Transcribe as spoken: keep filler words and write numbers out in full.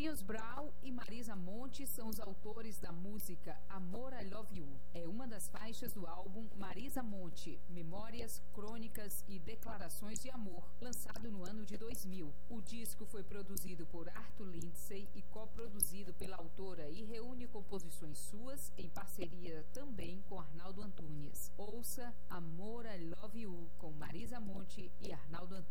Carlinhos Brau e Marisa Monte são os autores da música Amor, I Love You. É uma das faixas do álbum Marisa Monte, Memórias, Crônicas e Declarações de Amor, lançado no ano de dois mil. O disco foi produzido por Arthur Lindsay e coproduzido pela autora e reúne composições suas em parceria também com Arnaldo Antunes. Ouça Amor, I Love You com Marisa Monte e Arnaldo Antunes.